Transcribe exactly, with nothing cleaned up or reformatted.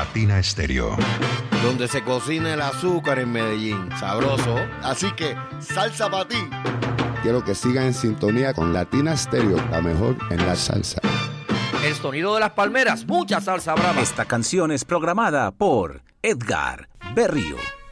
Latina Estéreo. Donde se cocina el azúcar en Medellín. Sabroso. Así que, salsa para ti. Quiero que sigan en sintonía con Latina Estéreo, la mejor en la salsa. El sonido de las palmeras, mucha salsa brava. Esta canción es programada por Edgar Berrío.